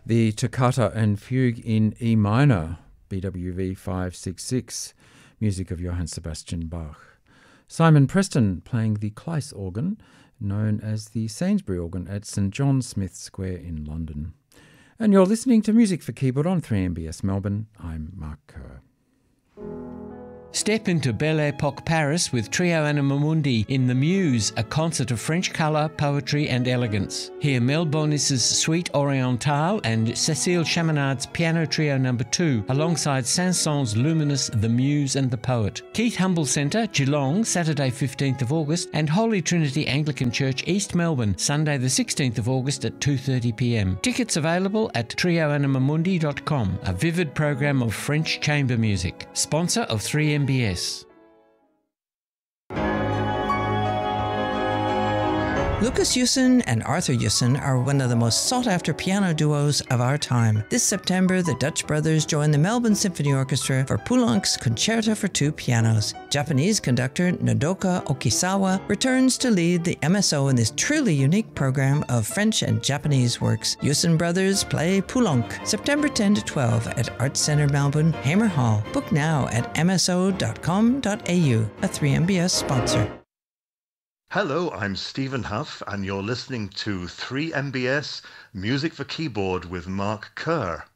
the Toccata and Fugue in E minor, BWV 566, music of Johann Sebastian Bach. Simon Preston playing the Cleis organ, known as the Sainsbury organ at St John Smith Square in London. And you're listening to Music for Keyboard on 3MBS Melbourne. I'm Mark Kerr. Step into Belle Epoque Paris with Trio Anima Mundi in The Muse, a concert of French colour, poetry and elegance. Hear Mel Bonis's Suite Orientale and Cécile Chaminad's Piano Trio No. 2, alongside Saint-Saëns' luminous The Muse and the Poet. Keith Humble Centre, Geelong, Saturday 15th of August, and Holy Trinity Anglican Church, East Melbourne, Sunday the 16th of August at 2:30pm. Tickets available at trioanimamundi.com, a vivid program of French chamber music. Sponsor of 3MBS. Lucas Yusen and Arthur Yusen are one of the most sought-after piano duos of our time. This September, the Dutch brothers join the Melbourne Symphony Orchestra for Poulenc's Concerto for Two Pianos. Japanese conductor Nodoka Okisawa returns to lead the MSO in this truly unique program of French and Japanese works. Yusen brothers play Poulenc, September 10 to 12 at Arts Centre Melbourne, Hamer Hall. Book now at mso.com.au, a 3MBS sponsor. Hello, I'm Stephen Huff, and you're listening to 3MBS Music for Keyboard with Mark Kerr.